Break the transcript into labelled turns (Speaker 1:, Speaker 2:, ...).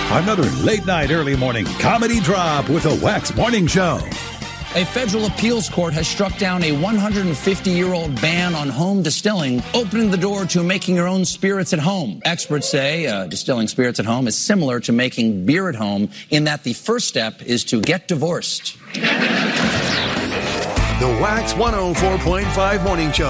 Speaker 1: Another late night, early morning comedy drop with the Wax Morning Show.
Speaker 2: A federal appeals court has struck down a 150-year-old ban on home distilling, opening the door to making your own spirits at home. Experts say distilling spirits at home is similar to making beer at home in that the first step is to get divorced.
Speaker 3: The Wax 104.5 Morning Show.